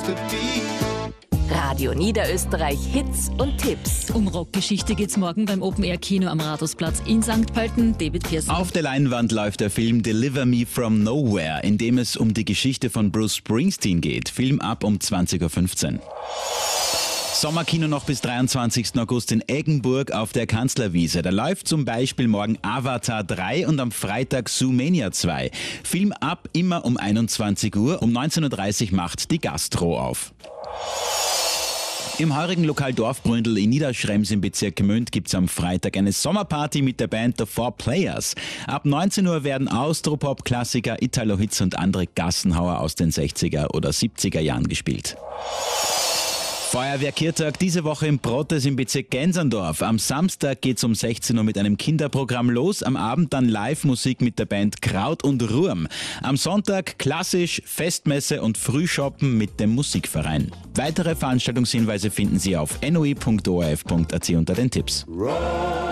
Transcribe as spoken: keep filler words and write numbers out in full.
supposed to be. Radio Niederösterreich Hits und Tipps. Um Rockgeschichte geht's morgen beim Open-Air-Kino am Rathausplatz in Sankt Pölten. David Pearson. Auf der Leinwand läuft der Film Deliver Me From Nowhere, in dem es um die Geschichte von Bruce Springsteen geht. Film ab um zwanzig Uhr fünfzehn. Sommerkino noch bis dreiundzwanzigsten August in Eggenburg auf der Kanzlerwiese. Da läuft zum Beispiel morgen Avatar drei und am Freitag Zoomania zwei. Film ab immer um einundzwanzig Uhr. Um neunzehn Uhr dreißig macht die Gastro auf. Im heurigen Lokal Dorfbründel in Niederschrems im Bezirk Gmünd gibt's am Freitag eine Sommerparty mit der Band The Four Players. Ab neunzehn Uhr werden Austropop-Klassiker, Italo-Hits und andere Gassenhauer aus den sechziger oder siebziger Jahren gespielt. Feuerwehrkirtag diese Woche im Prottes im Bezirk Genserndorf. Am Samstag geht's um sechzehn Uhr mit einem Kinderprogramm los. Am Abend dann Live-Musik mit der Band Kraut und Ruhm. Am Sonntag klassisch Festmesse und Frühshoppen mit dem Musikverein. Weitere Veranstaltungshinweise finden Sie auf n o i punkt o r f punkt a t unter den Tipps.